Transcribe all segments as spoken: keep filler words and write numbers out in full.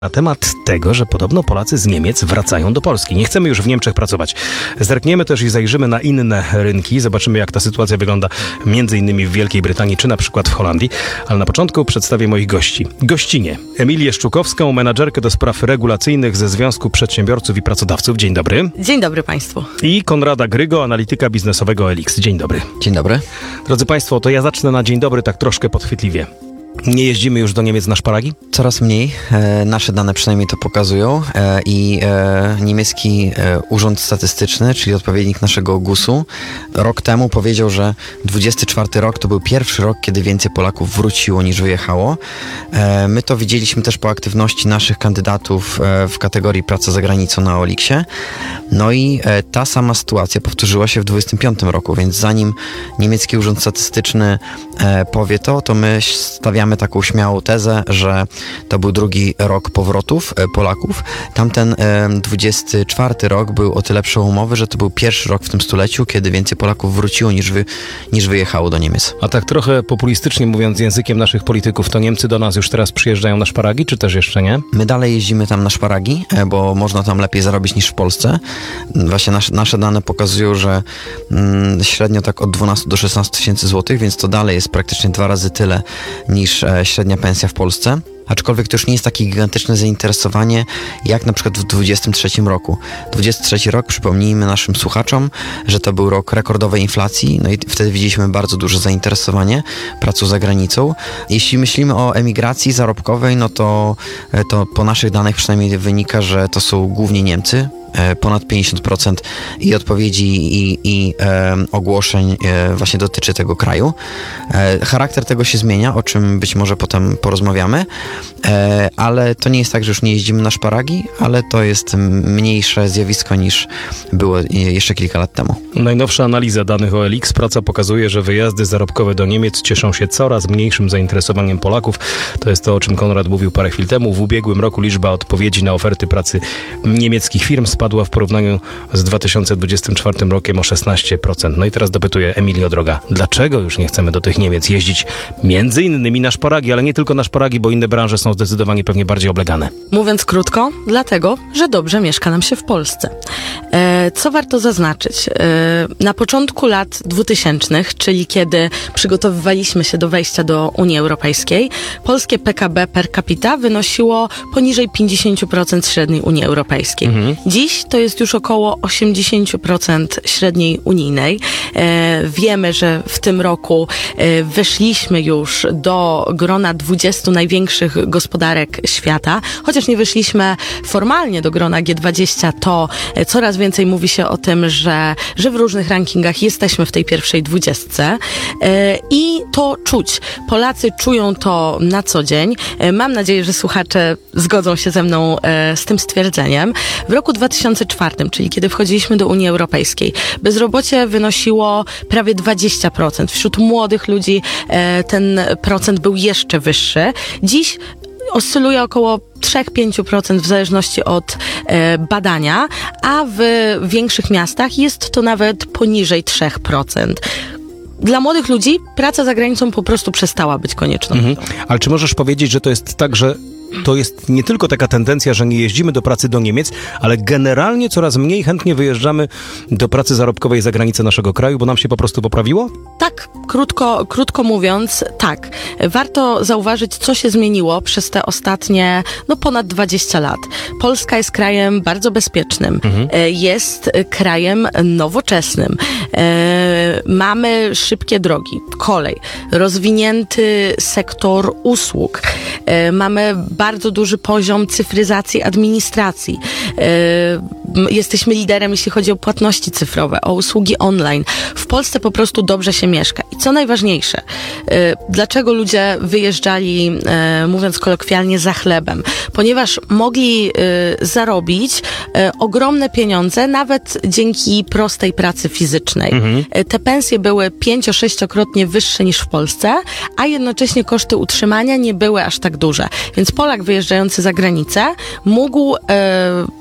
Na temat tego, że podobno Polacy z Niemiec wracają do Polski. Nie chcemy już w Niemczech pracować. Zerkniemy też i zajrzymy na inne rynki. Zobaczymy, jak ta sytuacja wygląda między innymi w Wielkiej Brytanii, czy na przykład w Holandii. Ale na początku przedstawię moich gości. Gościnie. Emilię Szczukowską, menadżerkę do spraw regulacyjnych ze Związku Przedsiębiorców i Pracodawców. Dzień dobry. Dzień dobry Państwu. I Konrada Grygo, analityka biznesowego Elix. Dzień dobry. Dzień dobry. Drodzy Państwo, to ja zacznę na dzień dobry tak troszkę podchwytliwie. Nie jeździmy już do Niemiec na szparagi? Coraz mniej. E, nasze dane przynajmniej to pokazują e, i e, niemiecki e, Urząd Statystyczny, czyli odpowiednik naszego gusu, rok temu powiedział, że dwudziesty czwarty rok to był pierwszy rok, kiedy więcej Polaków wróciło niż wyjechało. E, my to widzieliśmy też po aktywności naszych kandydatów e, w kategorii praca za granicą na Oliksie. No i e, ta sama sytuacja powtórzyła się w dwudziestym piątym roku, więc zanim niemiecki Urząd Statystyczny e, powie to, to my stawiamy taką śmiałą tezę, że to był drugi rok powrotów e, Polaków. Tamten e, dwudziesty czwarty rok był o tyle przełomowy, że to był pierwszy rok w tym stuleciu, kiedy więcej Polaków wróciło niż, wy, niż wyjechało do Niemiec. A tak trochę populistycznie mówiąc językiem naszych polityków, to Niemcy do nas już teraz przyjeżdżają na szparagi, czy też jeszcze nie? My dalej jeździmy tam na szparagi, e, bo można tam lepiej zarobić niż w Polsce. Właśnie nasze, nasze dane pokazują, że mm, średnio tak od dwunastu do szesnastu tysięcy złotych, więc to dalej jest praktycznie dwa razy tyle niż e, średnia pensja w Polsce. Aczkolwiek to już nie jest takie gigantyczne zainteresowanie, jak na przykład w dwudziestym trzecim roku. dwudziesty trzeci rok, przypomnijmy naszym słuchaczom, że to był rok rekordowej inflacji, no i wtedy widzieliśmy bardzo duże zainteresowanie pracą za granicą. Jeśli myślimy o emigracji zarobkowej, no to, to po naszych danych przynajmniej wynika, że to są głównie Niemcy. Ponad pięćdziesiąt procent i odpowiedzi i, i e, ogłoszeń e, właśnie dotyczy tego kraju. E, charakter tego się zmienia, o czym być może potem porozmawiamy, e, ale to nie jest tak, że już nie jeździmy na szparagi, ale to jest mniejsze zjawisko niż było jeszcze kilka lat temu. Najnowsza analiza danych o Elix Praca pokazuje, że wyjazdy zarobkowe do Niemiec cieszą się coraz mniejszym zainteresowaniem Polaków. To jest to, o czym Konrad mówił parę chwil temu. W ubiegłym roku liczba odpowiedzi na oferty pracy niemieckich firm spadła w porównaniu z dwa tysiące dwudziestym czwartym rokiem o szesnaście procent. No i teraz dopytuję Emilio droga, dlaczego już nie chcemy do tych Niemiec jeździć między innymi na szparagi, ale nie tylko na szparagi, bo inne branże są zdecydowanie pewnie bardziej oblegane? Mówiąc krótko, dlatego, że dobrze mieszka nam się w Polsce. E, co warto zaznaczyć? E, na początku lat dwutysięcznych, czyli kiedy przygotowywaliśmy się do wejścia do Unii Europejskiej, polskie P K B per capita wynosiło poniżej pięćdziesiąt procent średniej Unii Europejskiej. Mhm. Dziś to jest już około osiemdziesiąt procent średniej unijnej. E, wiemy, że w tym roku e, weszliśmy już do grona dwudziestu największych gospodarek świata. Chociaż nie weszliśmy formalnie do grona G dwadzieścia, to e, coraz więcej mówi się o tym, że, że w różnych rankingach jesteśmy w tej pierwszej dwudziestce. E, I to czuć. Polacy czują to na co dzień. E, mam nadzieję, że słuchacze zgodzą się ze mną e, z tym stwierdzeniem. W roku dwa tysiące czwartym, czyli kiedy wchodziliśmy do Unii Europejskiej, bezrobocie wynosiło prawie dwadzieścia procent. Wśród młodych ludzi e, ten procent był jeszcze wyższy. Dziś oscyluje około trzy do pięciu procent w zależności od e, badania, a w większych miastach jest to nawet poniżej trzy procent. Dla młodych ludzi praca za granicą po prostu przestała być konieczną. Mhm. Ale czy możesz powiedzieć, że to jest tak, że to jest nie tylko taka tendencja, że nie jeździmy do pracy do Niemiec, ale generalnie coraz mniej chętnie wyjeżdżamy do pracy zarobkowej za granicę naszego kraju, bo nam się po prostu poprawiło? Tak, krótko, krótko mówiąc, tak. Warto zauważyć, co się zmieniło przez te ostatnie, no ponad dwadzieścia lat. Polska jest krajem bardzo bezpiecznym. Mhm. Jest krajem nowoczesnym. Mamy szybkie drogi, kolej, rozwinięty sektor usług. Mamy bardzo duży poziom cyfryzacji administracji. Yy, jesteśmy liderem, jeśli chodzi o płatności cyfrowe, o usługi online. W Polsce po prostu dobrze się mieszka. I co najważniejsze, yy, dlaczego ludzie wyjeżdżali, yy, mówiąc kolokwialnie, za chlebem? Ponieważ mogli yy, zarobić yy, ogromne pieniądze, nawet dzięki prostej pracy fizycznej. Mhm. Yy, te pensje były pięcio-sześciokrotnie wyższe niż w Polsce, a jednocześnie koszty utrzymania nie były aż tak duże. Więc Polak wyjeżdżający za granicę mógł e,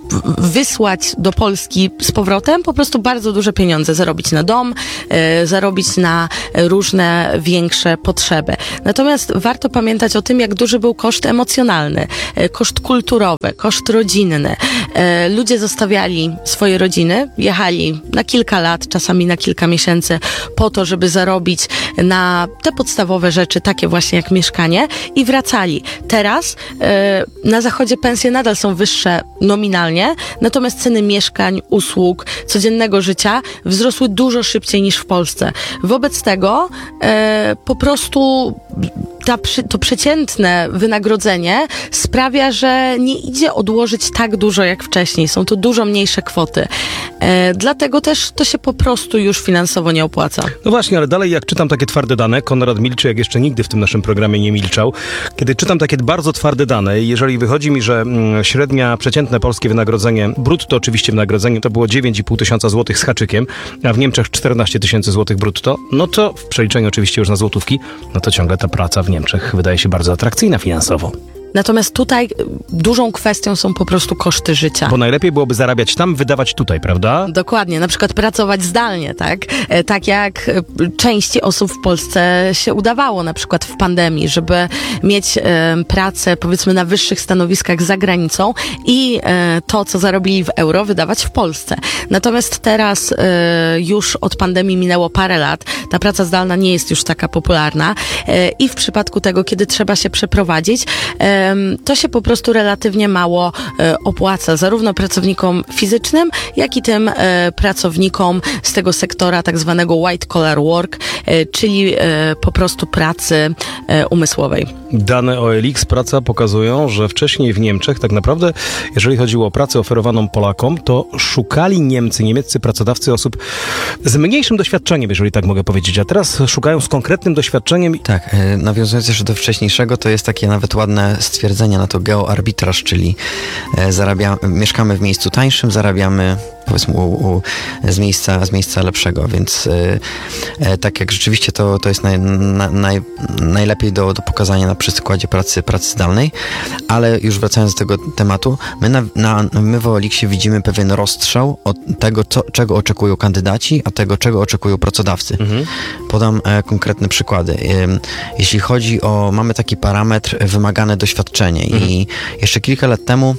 wysłać do Polski z powrotem po prostu bardzo duże pieniądze, zarobić na dom, e, zarobić na różne większe potrzeby. Natomiast warto pamiętać o tym, jak duży był koszt emocjonalny, e, koszt kulturowy, koszt rodzinny. E, ludzie zostawiali swoje rodziny, jechali na kilka lat, czasami na kilka miesięcy po to, żeby zarobić na te podstawowe rzeczy, takie właśnie jak mieszkanie, i wracali. Teraz e, na zachodzie pensje nadal są wyższe nominalnie, natomiast ceny mieszkań, usług, codziennego życia wzrosły dużo szybciej niż w Polsce. Wobec tego e, po prostu ta, to przeciętne wynagrodzenie sprawia, że nie idzie odłożyć tak dużo jak wcześniej. Są to dużo mniejsze kwoty. E, dlatego też to się po prostu już finansowo nie opłaca. No właśnie, ale dalej jak czytam takie twarde dane, Konrad milczy jak jeszcze nigdy w tym naszym programie nie milczał. Kiedy czytam takie bardzo twarde dane, jeżeli wychodzi mi, że mm, średnia, przeciętne polskie wynagrodzenie, brutto oczywiście wynagrodzenie, to było dziewięć i pół tysiąca złotych z haczykiem, a w Niemczech czternaście tysięcy złotych brutto, no to w przeliczeniu oczywiście już na złotówki, no to ciągle ta praca w Niemczech wydaje się bardzo atrakcyjna finansowo. Natomiast tutaj dużą kwestią są po prostu koszty życia. Bo najlepiej byłoby zarabiać tam, wydawać tutaj, prawda? Dokładnie, na przykład pracować zdalnie, tak? E, tak jak części osób w Polsce się udawało, na przykład w pandemii, żeby mieć e, pracę, powiedzmy, na wyższych stanowiskach za granicą i e, to, co zarobili w euro, wydawać w Polsce. Natomiast teraz e, już od pandemii minęło parę lat, ta praca zdalna nie jest już taka popularna e, i w przypadku tego, kiedy trzeba się przeprowadzić, e, to się po prostu relatywnie mało e, opłaca, zarówno pracownikom fizycznym, jak i tym e, pracownikom z tego sektora tak zwanego white collar work, e, czyli e, po prostu pracy e, umysłowej. Dane O L X Praca pokazują, że wcześniej w Niemczech tak naprawdę, jeżeli chodziło o pracę oferowaną Polakom, to szukali Niemcy, niemieccy pracodawcy osób z mniejszym doświadczeniem, jeżeli tak mogę powiedzieć, a teraz szukają z konkretnym doświadczeniem. Tak, e, nawiązując jeszcze do wcześniejszego, to jest takie nawet ładne stwierdzenie na to geoarbitraż, czyli e, zarabia, mieszkamy w miejscu tańszym, zarabiamy powiedzmy u, u, z, miejsca, z miejsca lepszego, więc e, e, tak jak rzeczywiście to, to jest naj, na, naj, najlepiej do, do pokazania na przykładzie pracy, pracy zdalnej, ale już wracając do tego tematu, my, na, na, my w O L X-ie widzimy pewien rozstrzał od tego, co, czego oczekują kandydaci, a tego, czego oczekują pracodawcy. Mhm. Podam e, konkretne przykłady. E, jeśli chodzi o, mamy taki parametr wymagane doświadczenie mhm. i jeszcze kilka lat temu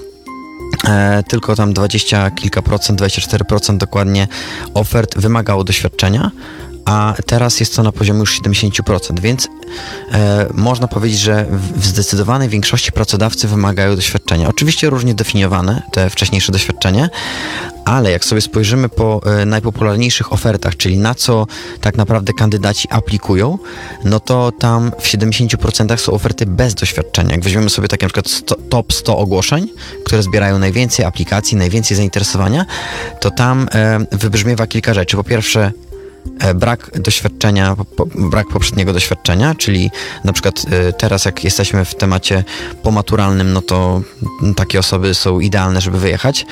E, tylko tam dwadzieścia kilka procent, dwadzieścia cztery procent dokładnie ofert wymagało doświadczenia, a teraz jest to na poziomie już siedemdziesiąt procent, więc e, można powiedzieć, że w, w zdecydowanej większości pracodawcy wymagają doświadczenia. Oczywiście różnie definiowane te wcześniejsze doświadczenie, ale jak sobie spojrzymy po e, najpopularniejszych ofertach, czyli na co tak naprawdę kandydaci aplikują, no to tam w siedemdziesiąt procent są oferty bez doświadczenia. Jak weźmiemy sobie takie na przykład sto, top sto ogłoszeń, które zbierają najwięcej aplikacji, najwięcej zainteresowania, to tam e, wybrzmiewa kilka rzeczy. Po pierwsze, brak doświadczenia, po, brak poprzedniego doświadczenia, czyli na przykład y, teraz jak jesteśmy w temacie pomaturalnym, no to takie osoby są idealne, żeby wyjechać.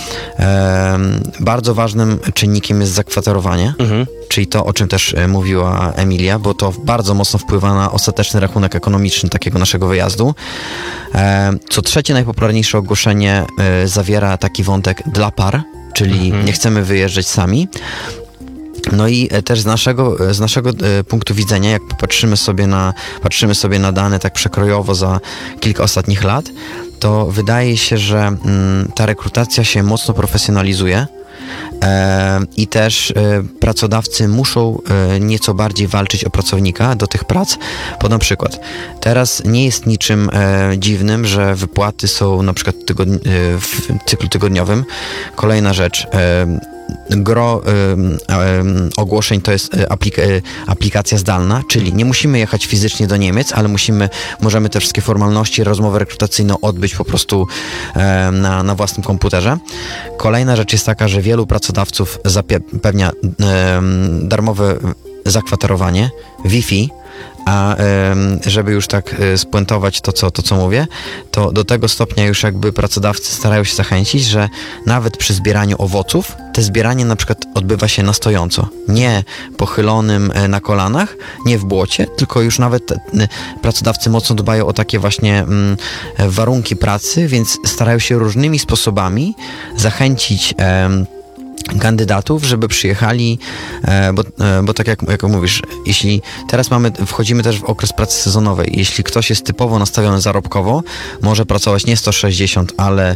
E, bardzo ważnym czynnikiem jest zakwaterowanie, mhm. czyli to, o czym też y, mówiła Emilia, bo to bardzo mocno wpływa na ostateczny rachunek ekonomiczny takiego naszego wyjazdu. E, co trzecie najpopularniejsze ogłoszenie y, zawiera taki wątek dla par, czyli mhm. nie chcemy wyjeżdżać sami. No i też z naszego, z naszego e, punktu widzenia, jak patrzymy sobie na, patrzymy sobie na dane tak przekrojowo za kilka ostatnich lat, to wydaje się, że mm, ta rekrutacja się mocno profesjonalizuje. E, I też e, pracodawcy muszą e, nieco bardziej walczyć o pracownika do tych prac. Podam przykład. Teraz nie jest niczym e, dziwnym, że wypłaty są na przykład tygodni- e, w cyklu tygodniowym. Kolejna rzecz. E, Gro y, y, ogłoszeń to jest aplika- y, aplikacja zdalna, czyli nie musimy jechać fizycznie do Niemiec, ale musimy, możemy te wszystkie formalności, rozmowę rekrutacyjną odbyć po prostu y, na, na własnym komputerze. Kolejna rzecz jest taka, że wielu pracodawców zapewnia y, darmowe zakwaterowanie, Wi-Fi, a em, żeby już tak e, spuentować to co, to, co mówię, to do tego stopnia już jakby pracodawcy starają się zachęcić, że nawet przy zbieraniu owoców, te zbieranie na przykład odbywa się na stojąco. Nie pochylonym e, na kolanach, nie w błocie, tylko już nawet e, pracodawcy mocno dbają o takie właśnie mm, warunki pracy, więc starają się różnymi sposobami zachęcić em, kandydatów, żeby przyjechali, e, bo, e, bo tak jak, jak mówisz, jeśli teraz mamy, wchodzimy też w okres pracy sezonowej, jeśli ktoś jest typowo nastawiony zarobkowo, może pracować nie sto sześćdziesiąt, ale